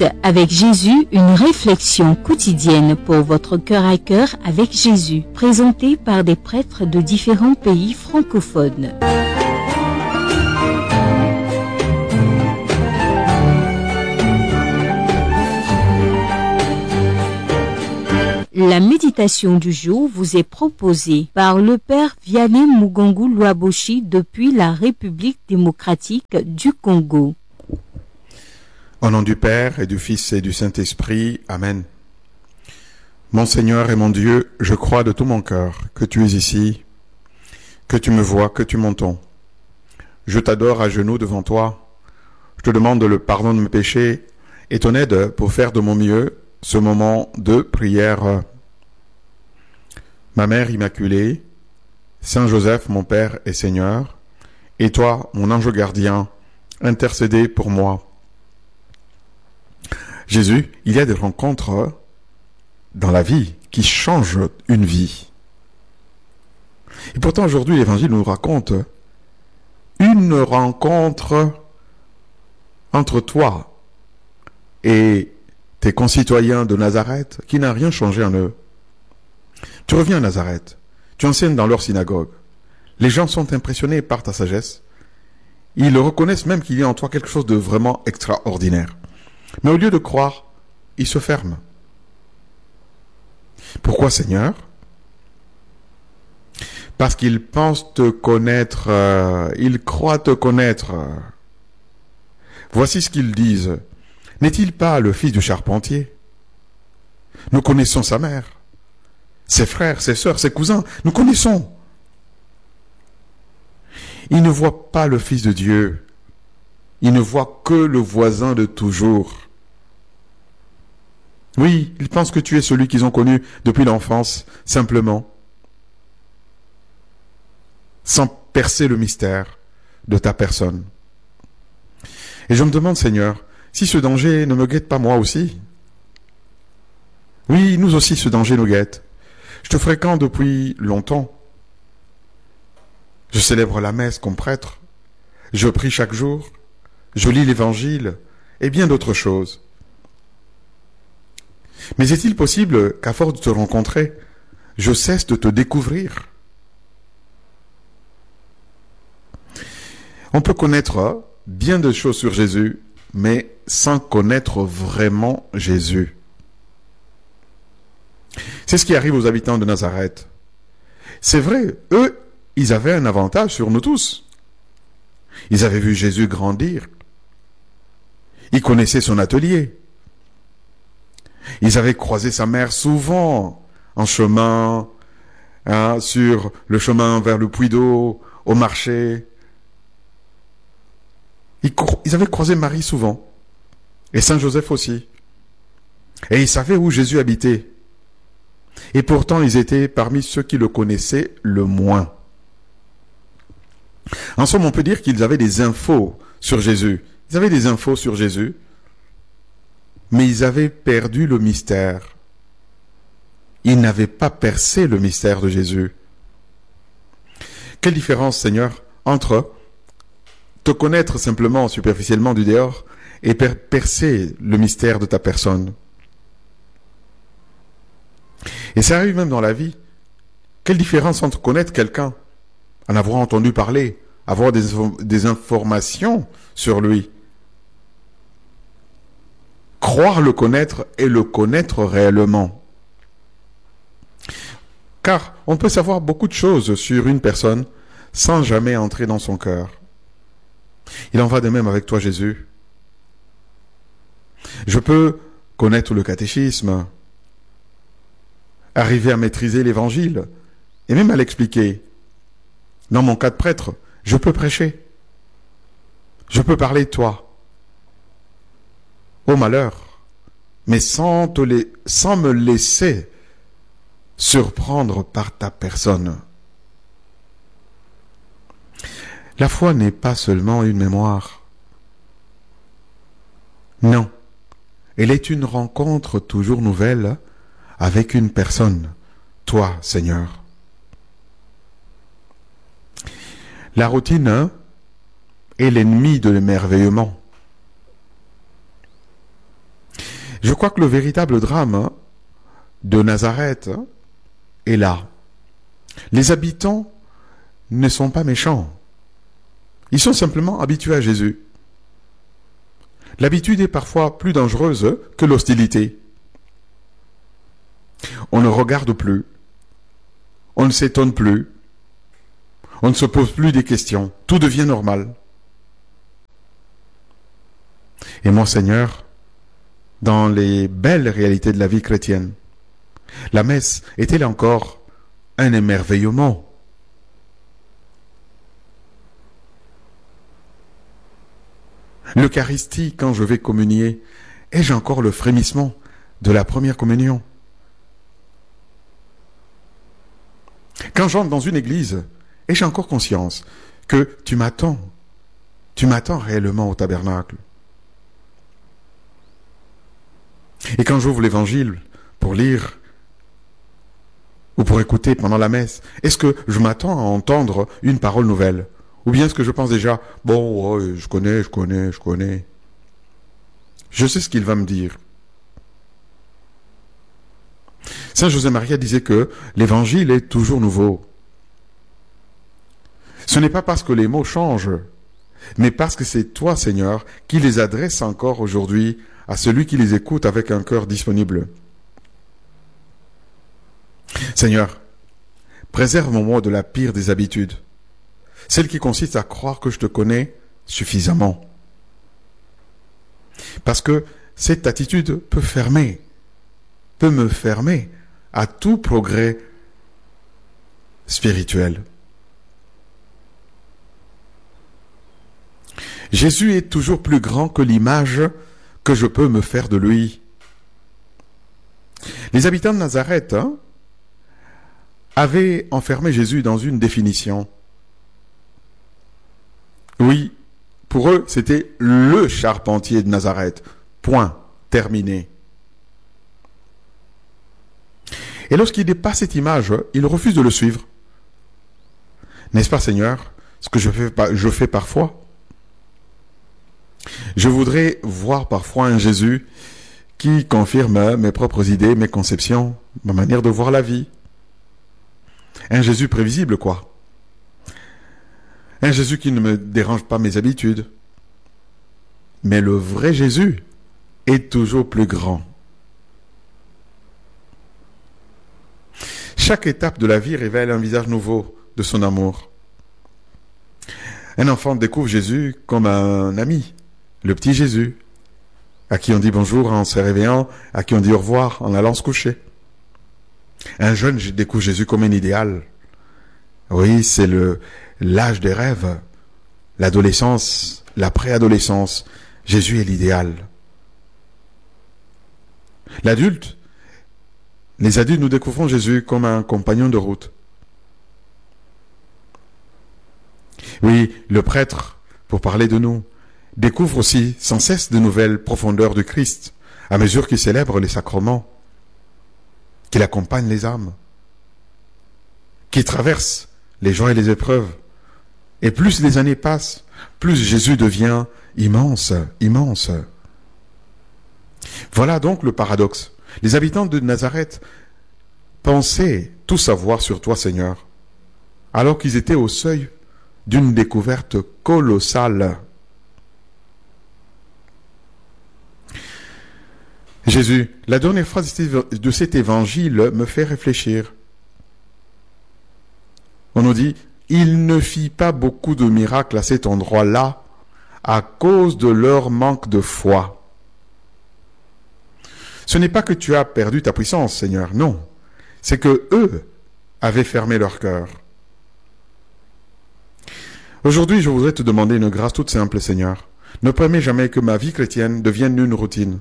Minutes avec Jésus, une réflexion quotidienne pour votre cœur à cœur avec Jésus, présentée par des prêtres de différents pays francophones. La méditation du jour vous est proposée par le Père Vianney Mugongo Luaboshi depuis la République démocratique du Congo. Au nom du Père et du Fils et du Saint-Esprit, Amen. Mon Seigneur et mon Dieu, je crois de tout mon cœur que tu es ici, que tu me vois, que tu m'entends. Je t'adore à genoux devant toi. Je te demande le pardon de mes péchés et ton aide pour faire de mon mieux ce moment de prière. Ma Mère Immaculée, Saint Joseph, mon Père et Seigneur, et toi, mon ange gardien, intercédez pour moi. Jésus, il y a des rencontres dans la vie qui changent une vie. Et pourtant, aujourd'hui, l'Évangile nous raconte une rencontre entre toi et tes concitoyens de Nazareth qui n'a rien changé en eux. Tu reviens à Nazareth, tu enseignes dans leur synagogue. Les gens sont impressionnés par ta sagesse. Ils reconnaissent même qu'il y a en toi quelque chose de vraiment extraordinaire. Mais au lieu de croire, ils se ferment. Pourquoi, Seigneur ? Parce qu'ils pensent te connaître, ils croient te connaître. Voici ce qu'ils disent. N'est-il pas le fils du charpentier ? Nous connaissons sa mère, ses frères, ses sœurs, ses cousins, nous connaissons. Ils ne voient pas le Fils de Dieu. Ils ne voient que le voisin de toujours. Oui, ils pensent que tu es celui qu'ils ont connu depuis l'enfance, simplement, sans percer le mystère de ta personne. Et je me demande, Seigneur, si ce danger ne me guette pas moi aussi. Oui, nous aussi, ce danger nous guette. Je te fréquente depuis longtemps. Je célèbre la messe comme prêtre. Je prie chaque jour. Je lis l'Évangile et bien d'autres choses. Mais est-il possible qu'à force de te rencontrer, je cesse de te découvrir ? On peut connaître bien de choses sur Jésus, mais sans connaître vraiment Jésus. C'est ce qui arrive aux habitants de Nazareth. C'est vrai, eux, ils avaient un avantage sur nous tous. Ils avaient vu Jésus grandir. Ils connaissaient son atelier. Ils avaient croisé sa mère souvent en chemin, sur le chemin vers le puits d'eau, au marché. Ils avaient croisé Marie souvent, et Saint Joseph aussi. Et ils savaient où Jésus habitait. Et pourtant, ils étaient parmi ceux qui le connaissaient le moins. En somme, on peut dire qu'ils avaient des infos sur Jésus. Ils avaient des infos sur Jésus, mais ils avaient perdu le mystère. Ils n'avaient pas percé le mystère de Jésus. Quelle différence, Seigneur, entre te connaître simplement, superficiellement du dehors, et percer le mystère de ta personne. Et ça arrive même dans la vie. Quelle différence entre connaître quelqu'un, en avoir entendu parler, avoir des informations sur lui, croire le connaître et le connaître réellement. Car on peut savoir beaucoup de choses sur une personne sans jamais entrer dans son cœur. Il en va de même avec toi, Jésus. Je peux connaître le catéchisme, arriver à maîtriser l'évangile, et même à l'expliquer. Dans mon cas de prêtre, je peux prêcher. Je peux parler de toi. Au malheur, mais sans me laisser surprendre par ta personne. La foi n'est pas seulement une mémoire. Non, elle est une rencontre toujours nouvelle avec une personne, toi, Seigneur. La routine est l'ennemi de l'émerveillement. Je crois que le véritable drame de Nazareth est là. Les habitants ne sont pas méchants. Ils sont simplement habitués à Jésus. L'habitude est parfois plus dangereuse que l'hostilité. On ne regarde plus. On ne s'étonne plus. On ne se pose plus des questions. Tout devient normal. Et mon Seigneur, dans les belles réalités de la vie chrétienne, la messe est-elle encore un émerveillement? L'Eucharistie, quand je vais communier, ai-je encore le frémissement de la première communion? Quand j'entre dans une église, ai-je encore conscience que tu m'attends réellement au tabernacle? Et quand j'ouvre l'évangile pour lire ou pour écouter pendant la messe, est-ce que je m'attends à entendre une parole nouvelle? Ou bien est-ce que je pense déjà, bon, ouais, je connais. Je sais ce qu'il va me dire. Saint José Maria disait que l'évangile est toujours nouveau. Ce n'est pas parce que les mots changent, mais parce que c'est toi, Seigneur, qui les adresse encore aujourd'hui à celui qui les écoute avec un cœur disponible. Seigneur, préserve-moi de la pire des habitudes, celle qui consiste à croire que je te connais suffisamment. Parce que cette attitude peut me fermer à tout progrès spirituel. Jésus est toujours plus grand que l'image que je peux me faire de lui. Les habitants de Nazareth avaient enfermé Jésus dans une définition. Oui, pour eux, c'était le charpentier de Nazareth. Point. Terminé. Et lorsqu'il dépasse cette image, il refuse de le suivre. N'est-ce pas, Seigneur, ce que je fais parfois? Je voudrais voir parfois un Jésus qui confirme mes propres idées, mes conceptions, ma manière de voir la vie. Un Jésus prévisible, quoi. Un Jésus qui ne me dérange pas mes habitudes. Mais le vrai Jésus est toujours plus grand. Chaque étape de la vie révèle un visage nouveau de son amour. Un enfant découvre Jésus comme un ami, le petit Jésus, à qui on dit bonjour en se réveillant, à qui on dit au revoir en allant se coucher. Un jeune découvre Jésus comme un idéal. Oui, c'est l'âge des rêves, l'adolescence, la préadolescence. Jésus est l'idéal. Les adultes, nous découvrons Jésus comme un compagnon de route. Oui, le prêtre, pour parler de nous, découvre aussi sans cesse de nouvelles profondeurs du Christ, à mesure qu'il célèbre les sacrements, qu'il accompagne les âmes, qu'il traverse les joies et les épreuves. Et plus les années passent, plus Jésus devient immense, immense. Voilà donc le paradoxe. Les habitants de Nazareth pensaient tout savoir sur toi, Seigneur, alors qu'ils étaient au seuil d'une découverte colossale. Jésus, la dernière phrase de cet évangile me fait réfléchir. On nous dit, il ne fit pas beaucoup de miracles à cet endroit-là à cause de leur manque de foi. Ce n'est pas que tu as perdu ta puissance, Seigneur, non. C'est que eux avaient fermé leur cœur. Aujourd'hui, je voudrais te demander une grâce toute simple, Seigneur. Ne permets jamais que ma vie chrétienne devienne une routine.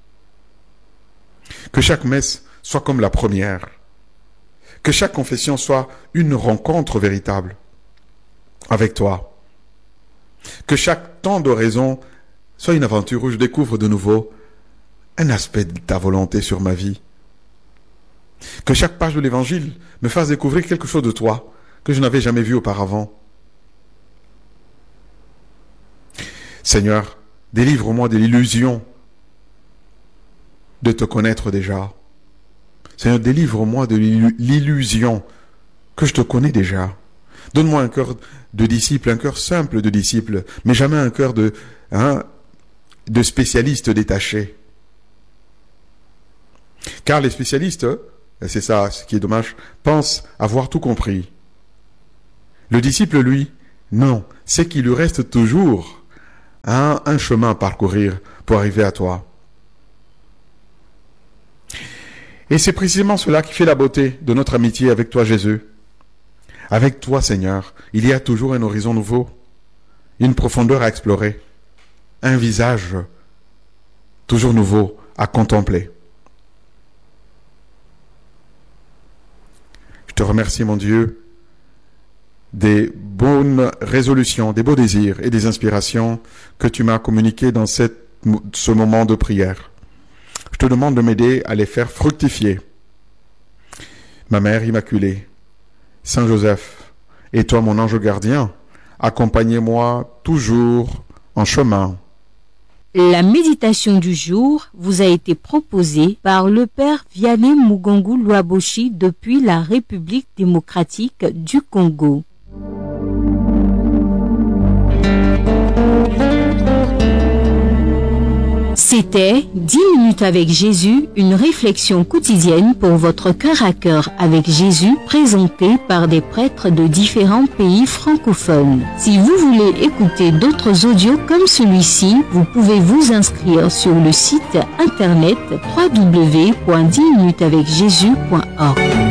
Que chaque messe soit comme la première. Que chaque confession soit une rencontre véritable avec toi. Que chaque temps d'oraison soit une aventure où je découvre de nouveau un aspect de ta volonté sur ma vie. Que chaque page de l'Évangile me fasse découvrir quelque chose de toi que je n'avais jamais vu auparavant. Seigneur, délivre-moi de l'illusion de te connaître déjà. Seigneur, délivre-moi de l'illusion que je te connais déjà. Donne-moi un cœur de disciple, un cœur simple de disciple, mais jamais un cœur de spécialiste détaché. Car les spécialistes, c'est ça ce qui est dommage, pensent avoir tout compris. Le disciple, lui, non, c'est qu'il lui reste toujours un chemin à parcourir pour arriver à toi. Et c'est précisément cela qui fait la beauté de notre amitié avec toi, Jésus. Avec toi, Seigneur, il y a toujours un horizon nouveau, une profondeur à explorer, un visage toujours nouveau à contempler. Je te remercie, mon Dieu, des bonnes résolutions, des beaux désirs et des inspirations que tu m'as communiqués dans ce moment de prière. Je te demande de m'aider à les faire fructifier. Ma Mère Immaculée, Saint Joseph, et toi mon ange gardien, accompagnez-moi toujours en chemin. La méditation du jour vous a été proposée par le Père Vianney Mugongo Luaboshi depuis la République démocratique du Congo. C'était 10 minutes avec Jésus, une réflexion quotidienne pour votre cœur à cœur avec Jésus, présentée par des prêtres de différents pays francophones. Si vous voulez écouter d'autres audios comme celui-ci, vous pouvez vous inscrire sur le site internet www.10minutesavecjesus.org.